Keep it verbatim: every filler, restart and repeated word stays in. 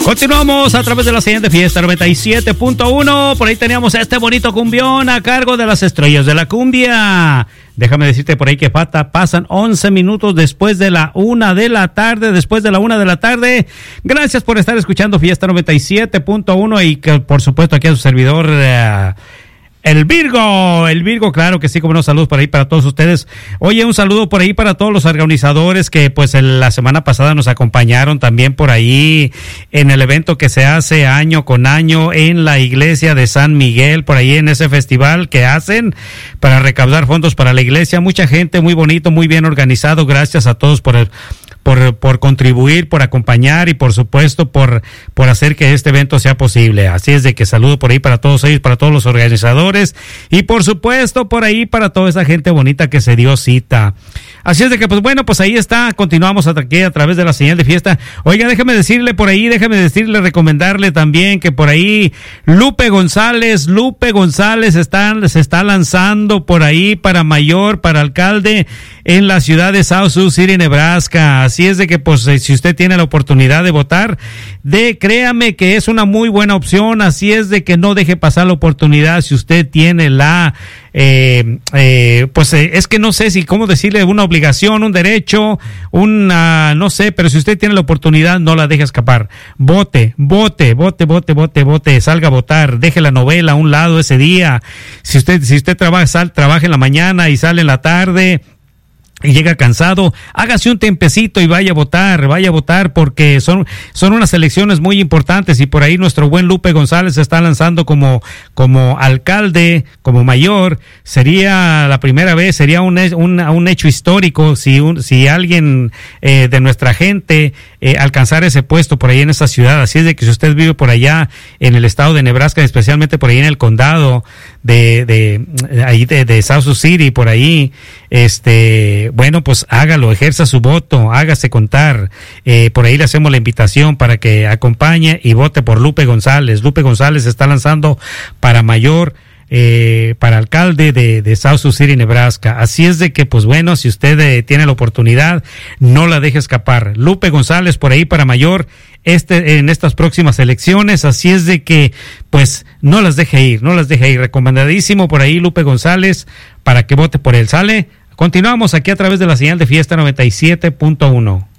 Continuamos a través de la señal de Fiesta noventa y siete punto uno. Por ahí teníamos este bonito cumbión a cargo de las estrellas de la cumbia. Déjame decirte por ahí que pata, pasan once minutos después de la una de la tarde, después de la una de la tarde. Gracias por estar escuchando Fiesta noventa y siete punto uno y que por supuesto aquí a su servidor... Uh, El Virgo, el Virgo, claro que sí, como no, saludos por ahí para todos ustedes. Oye, un saludo por ahí para todos los organizadores que pues el, la semana pasada nos acompañaron también por ahí en el evento que se hace año con año en la iglesia de San Miguel, por ahí en ese festival que hacen para recaudar fondos para la iglesia. Mucha gente, muy bonito, muy bien organizado. Gracias a todos por el... Por, por contribuir, por acompañar y por supuesto por, por hacer que este evento sea posible. Así es de que saludo por ahí para todos ellos, para todos los organizadores y por supuesto por ahí para toda esa gente bonita que se dio cita. Así es de que pues bueno, pues ahí está, continuamos aquí a través de la señal de Fiesta. Oiga, déjame decirle por ahí, déjame decirle, recomendarle también que por ahí Lupe González, Lupe González están, se está lanzando por ahí para mayor, para alcalde en la ciudad de South Sioux City, Nebraska. Así es de que, pues, si usted tiene la oportunidad de votar, de, créame que es una muy buena opción. Así es de que no deje pasar la oportunidad si usted tiene la, eh, eh, pues, eh, es que no sé si, cómo decirle, una obligación, un derecho, una, no sé, pero si usted tiene la oportunidad, no la deje escapar. Vote, vote, vote, vote, vote, vote, salga a votar, deje la novela a un lado ese día. Si usted, si usted trabaja, sal, trabaja en la mañana y sale en la tarde, y llega cansado, hágase un tempecito y vaya a votar, vaya a votar porque son, son unas elecciones muy importantes y por ahí nuestro buen Lupe González se está lanzando como, como alcalde, como mayor. Sería la primera vez, sería un, un, un hecho histórico si, un, si alguien eh, de nuestra gente eh, alcanzara ese puesto por ahí en esa ciudad. Así es de que si usted vive por allá en el estado de Nebraska, especialmente por ahí en el condado de, de, de ahí de, de South Sioux City, por ahí, este, bueno, pues hágalo, ejerza su voto, hágase contar. Eh, por ahí le hacemos la invitación para que acompañe y vote por Lupe González. Lupe González se está lanzando para mayor, eh, para alcalde de, de South Sioux City, Nebraska. Así es de que, pues bueno, si usted eh, tiene la oportunidad, no la deje escapar. Lupe González por ahí para mayor este en estas próximas elecciones. Así es de que, pues, no las deje ir, no las deje ir. Recomendadísimo por ahí Lupe González para que vote por él. ¿Sale? Continuamos aquí a través de la señal de Fiesta noventa y siete punto uno.